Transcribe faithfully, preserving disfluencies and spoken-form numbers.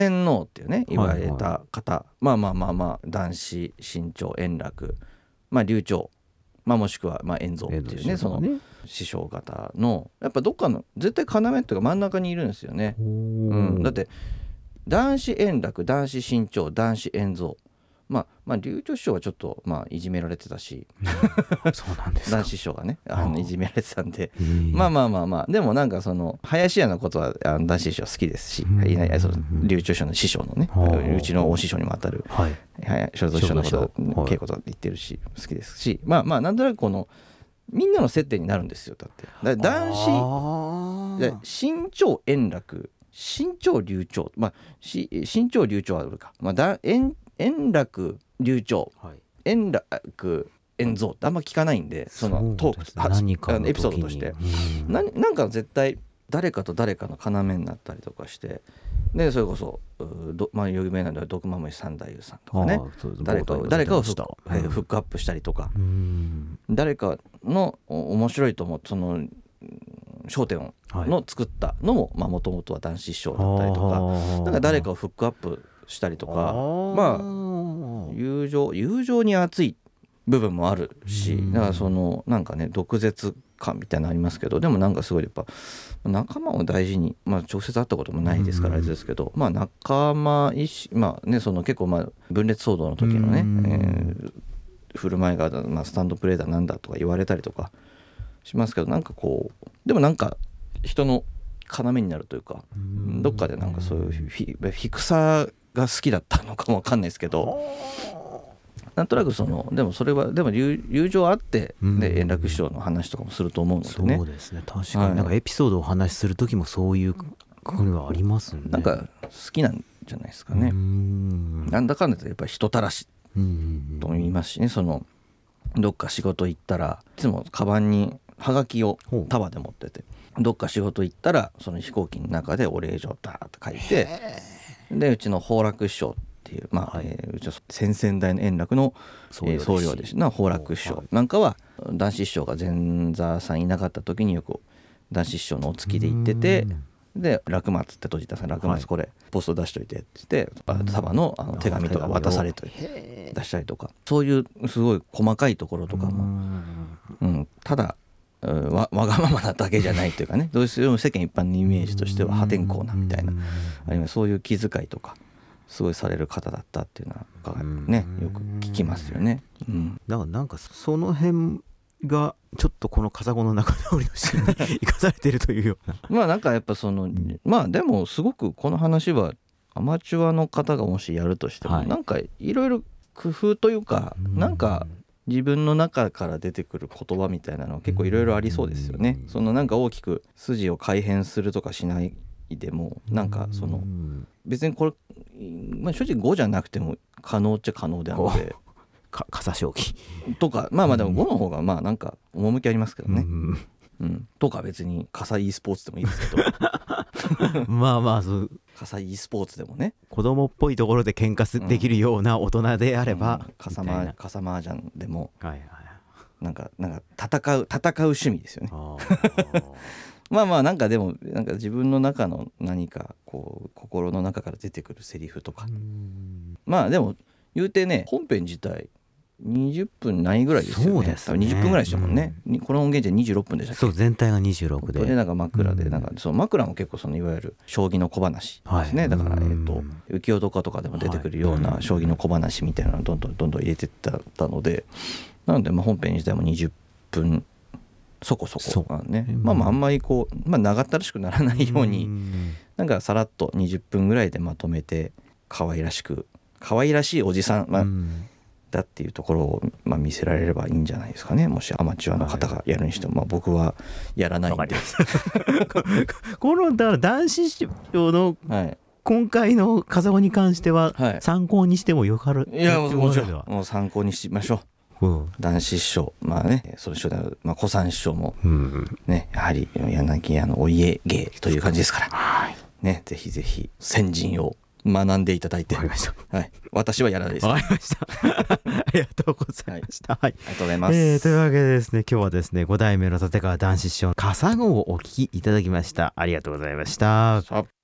天皇っていうね言われた方、はいはい、まあまあまあまあ男子新潮円楽、まあ流暢、まあ、もしくはまあ円蔵っていうねその師匠方のやっぱどっかの絶対要っていうか真ん中にいるんですよね、うん、だって男子円楽、男子新潮、男子円蔵、まあまあ流暢師匠はちょっとまあいじめられてたし、 うん、そうなんですか。 男子師匠がねあのいじめられてたんで、まあまあまあまあでもなんかその林家のことはあの男子師匠好きですし、いないその流暢師匠の師匠のねうちのお師匠にもあたる、はい、所蔵師匠のことを稽古と言ってるし好きですし、まあまあなんとなくこのみんなの接点になるんですよ。だってだ男子新潮円楽新潮流暢、まあ新潮流暢はあるか、まあだ円円楽流暢、はい、円楽円蔵ってあんま聞かないんで、そのトーク何かのエピソードとしてな、なんか絶対誰かと誰かの要になったりとかして、でそれこそまあ有名なのは毒まむし三太夫さんとかね、誰かを誰かをフック、うん、フックアップしたりとか、うん、誰かの面白いと思うその笑点をの作ったのももともとは男子師匠だったりとか、なんか誰かをフックアップしたりとか、まあ友情友情に熱い部分もあるし、だからそのなんかね毒舌感みたいなのありますけど、でもなんかすごいやっぱ仲間を大事に、まあ直接会ったこともないですからあれですけど、まあ仲間意識、まあねその結構まあ分裂騒動の時のね、えー、振る舞いが、まあ、スタンドプレーだなんだとか言われたりとかしますけど、なんかこうでもなんか人の要になるというか、どっかでなんかそういうフ ィ, フィクサーが好きだったのかもわかんないですけど、なんとなくそのでもそれはでも友情あって、で円楽師匠の話とかもすると思うのでね。 そうですね、確かに、はい、なんかエピソードをお話しする時もそういう国はありますね。 なんか好きなんじゃないですかね。うんなんだかんだとやっぱり人たらしと言いますしね、そのどっか仕事行ったらいつもカバンにはがきを束で持ってて、どっか仕事行ったらその飛行機の中でお礼状ダーッと書いて、でうちの宝楽師匠っていう、まあはい、えー、うちの先々代の円楽の僧侶弟子の宝楽師匠なんかは男子師匠が前座さんいなかった時によく男子師匠のお付きで行ってて、で落松って閉じたさん落松これポスト出しといてって言って束のあの手紙とか渡されといて出したりとか、そういうすごい細かいところとかも、うん、ただわ, わがままなだけじゃないというかね、どうしても世間一般のイメージとしては破天荒なみたいなあるいはそういう気遣いとかすごいされる方だったっていうのはねよく聞きますよね、うん、 だからなんかその辺がちょっとこの笠子の仲直りのシーンに生かされてるというようなまあなんかやっぱその、うん、まあでもすごくこの話はアマチュアの方がもしやるとしても、はい、なんかいろいろ工夫というか、うん、なんか自分の中から出てくる言葉みたいなのは結構いろいろありそうですよね、うん、そのなんか大きく筋を改変するとかしないでもなんかその別にこれ、まあ、正直ごじゃなくても可能っちゃ可能であるのでか傘将棋とかまあまあでもごの方がまあなんか趣ありますけどね、うんうん、とか別に傘 e スポーツでもいいですけどまあまあそう傘 e スポーツでもね子供っぽいところで喧嘩できるような大人であれば、うん、 傘マージャンでも、はいはい、なんかなんか戦う戦う趣味ですよねまあまあなんかでもなんか自分の中の何かこう心の中から出てくるセリフとか、まあでも言うてね本編自体にじゅっぷんないぐらいですよね。そうですね、にじゅっぷんぐらいでしたもんね、うん、この音源じゃにじゅうろっぷんでしたっけ。 そう全体がにじゅうろくででなんか枕で、うん、なんかその枕も結構そのいわゆる将棋の小話ですね、はい、だから、えーと、浮世とかとかでも出てくるような将棋の小話みたいなのをどんどんどんどん入れてったので、なのでまあ本編自体もにじゅっぷんそこそこなんね、うん、まあまああんまりこう、まあ、長ったらしくならないように、うん、なんかさらっとにじゅっぷんぐらいでまとめて可愛らしく可愛らしいおじさん、まあうんだっていうところを、まあ、見せられればいいんじゃないですかね。もしアマチュアの方がやるにしても、まあ、僕はやらないんでこのだから男子師匠の今回の笠子に関しては参考にしてもよかる、 はい、いやもちろんもう参考にしましょう、うん、男子師匠まあねそれ師匠で、まあ、小三師匠も、うんね、やはり柳家のお家芸という感じですから、はいね、ぜひぜひ先人を学んでいただいて、 わかりました、 はい、私はやらないです。 わかりましたありがとうございました、はいはい、 ありがとうございます、 えー、というわけでですね今日はですねご代目の立川談志師匠笠子をお聞きいただきました。ありがとうございました。